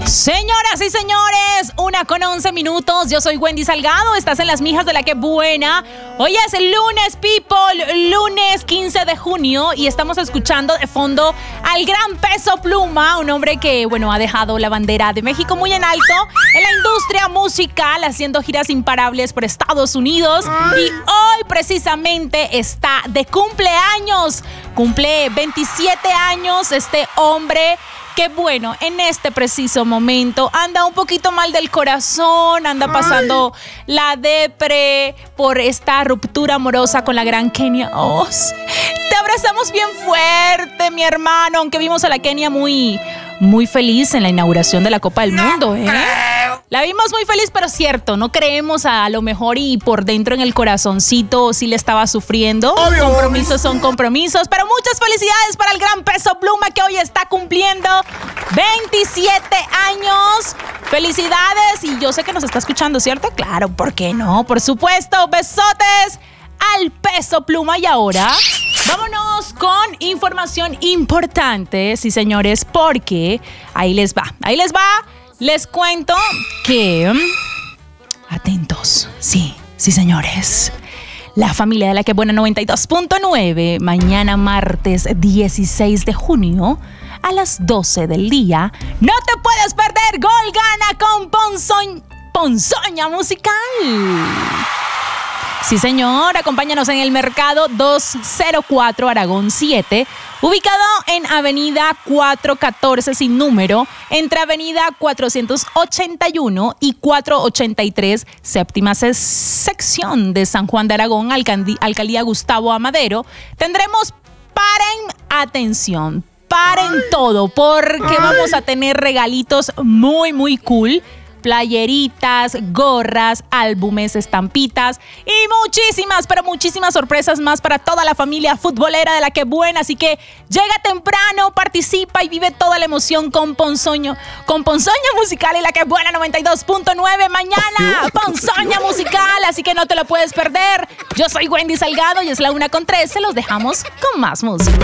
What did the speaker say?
Señoras y señores, 1:11. Yo soy Wendy Salgado, estás en Las Mijas de la Que Buena. Hoy es el lunes, people, lunes 15 de junio y estamos escuchando de fondo al gran Peso Pluma, un hombre que, ha dejado la bandera de México muy en alto en la industria musical, haciendo giras imparables por Estados Unidos. Y hoy precisamente está de cumpleaños, cumple 27 años este hombre. Que en este preciso momento anda un poquito mal del corazón, anda pasando la depre por esta ruptura amorosa con la gran Kenia Oz. Te abrazamos bien fuerte, mi hermano, aunque vimos a la Kenia muy feliz en la inauguración de la Copa del Mundo, La vimos muy feliz, pero cierto, no creemos a lo mejor y por dentro en el corazoncito sí le estaba sufriendo. Obvio. Compromisos son compromisos, pero muchas felicidades para el gran Peso Pluma que hoy está cumpliendo 27 años. Felicidades, y yo sé que nos está escuchando, ¿cierto? Claro, ¿por qué no? Por supuesto, besotes al Peso Pluma. Y ahora vámonos con información importante, sí señores, porque ahí les va. Les cuento que, atentos, sí señores, la familia de la Que Buena 92.9, mañana martes 16 de junio, a las 12 del día, no te puedes perder Gol Gana con Ponzoña Musical. Sí, señor, acompáñanos en el Mercado 204 Aragón 7, ubicado en Avenida 414 sin número, entre Avenida 481 y 483, séptima sección de San Juan de Aragón, Alcaldía Gustavo Amadero. Tendremos, paren todo, porque vamos a tener regalitos muy cool. Playeritas, gorras, álbumes, estampitas y muchísimas sorpresas más para toda la familia futbolera de la Que Buena. Así que llega temprano, participa y vive toda la emoción con Ponzoña Musical y la Que Buena 92.9. Mañana, Ponzoña Musical, así que no te lo puedes perder. Yo soy Wendy Salgado y es la 1:03. Se los dejamos con más música.